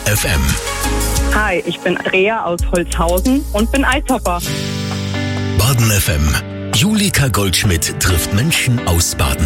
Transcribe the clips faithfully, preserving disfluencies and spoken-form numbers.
F M. Hi, ich bin Andrea aus Holzhausen und bin Eishopper. Baden F M. Julika Goldschmidt trifft Menschen aus Baden.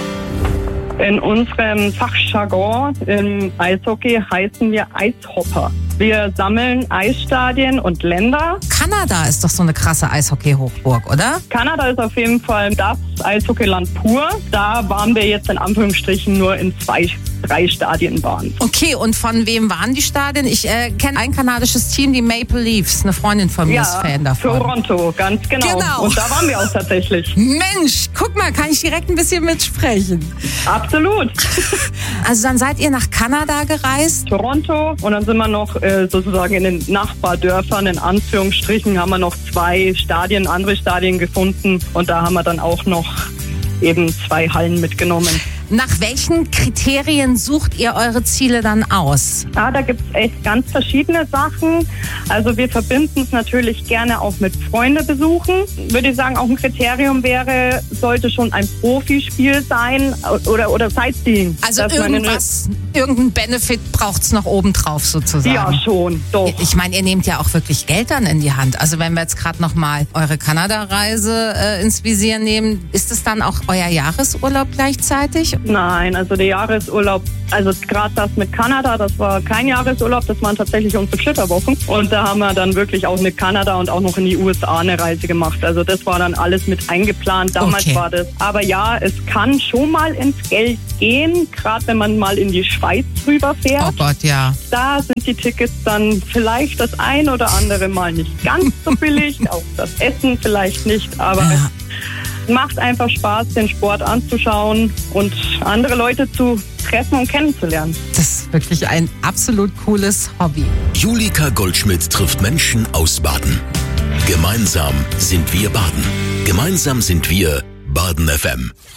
In unserem Fachjargon im Eishockey heißen wir Eishopper. Wir sammeln Eisstadien und Länder. Kanada ist doch so eine krasse Eishockey-Hochburg, oder? Kanada ist auf jeden Fall das Eishockeyland pur. Da waren wir jetzt in Anführungsstrichen nur in zwei, drei Stadien waren. Okay, und von wem waren die Stadien? Ich äh, kenne ein kanadisches Team, die Maple Leafs. Eine Freundin von mir Ja, ist Fan davon. Toronto, ganz genau. Genau. Und da waren wir auch tatsächlich. Mensch, guck mal, kann ich direkt ein bisschen mitsprechen. Absolut. Also dann seid ihr nach Kanada gereist? Toronto und dann sind wir noch äh, sozusagen in den Nachbardörfern, in Anführungsstrichen, haben wir noch zwei Stadien, andere Stadien gefunden und da haben wir dann auch noch eben zwei Hallen mitgenommen. Nach welchen Kriterien sucht ihr eure Ziele dann aus? Ja, da gibt es echt ganz verschiedene Sachen. Also wir verbinden es natürlich gerne auch mit Freunde besuchen. Würde ich sagen, auch ein Kriterium wäre, sollte schon ein Profispiel sein oder, oder Sightseeing. Also Dass man irgendwas, irgendein Benefit braucht es noch obendrauf sozusagen. Ja, schon, doch. Ich meine, ihr nehmt ja auch wirklich Geld dann in die Hand. Also wenn wir jetzt gerade nochmal eure Kanada-Reise äh, ins Visier nehmen, ist es dann auch euer Jahresurlaub gleichzeitig? Nein, also der Jahresurlaub, also gerade das mit Kanada, das war kein Jahresurlaub, das waren tatsächlich unsere Flitterwochen. Und da haben wir dann wirklich auch mit Kanada und auch noch in die U S A eine Reise gemacht. Also das war dann alles mit eingeplant. Damals Okay. war das. Aber ja, es kann schon mal ins Geld gehen, gerade wenn man mal in die Schweiz rüberfährt. Oh Gott, ja. Da sind die Tickets dann vielleicht das ein oder andere Mal nicht ganz so billig, auch das Essen vielleicht nicht, aber Ja. es macht einfach Spaß, den Sport anzuschauen und andere Leute zu treffen und kennenzulernen. Das ist wirklich ein absolut cooles Hobby. Julika Goldschmidt trifft Menschen aus Baden. Gemeinsam sind wir Baden. Gemeinsam sind wir Baden F M.